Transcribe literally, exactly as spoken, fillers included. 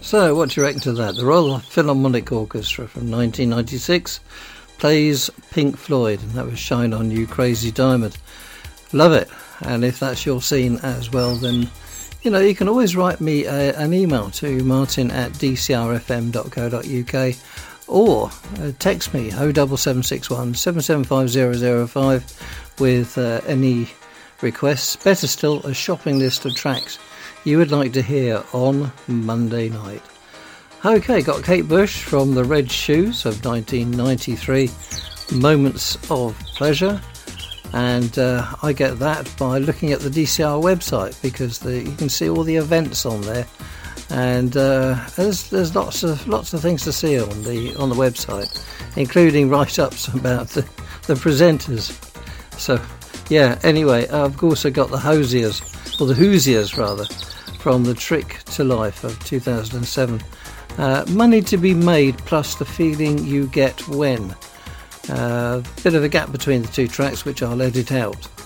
So, what do you reckon to that? The Royal Philharmonic Orchestra from nineteen ninety-six plays Pink Floyd, and that was Shine On You Crazy Diamond. Love it. And if that's your scene as well, then, you know, you can always write me a, an email to martin at d c r f m dot co dot u k or uh, text me oh seven seven six one seven seven five zero zero five with uh, any requests. Better still, a shopping list of tracks you would like to hear on Monday night. Okay, got Kate Bush from the Red Shoes of nineteen ninety-three, Moments of Pleasure. And uh, I get that by looking at the D C R website, because the, you can see all the events on there, and uh, there's there's lots of lots of things to see on the on the website, including write-ups about the, the presenters. So yeah. Anyway, I've also got the Hoziers, or the Hoosiers rather, from The Trick to Life of two thousand seven. Uh, Money to Be Made plus The Feeling You Get When. A uh, bit of a gap between the two tracks, which I'll edit out.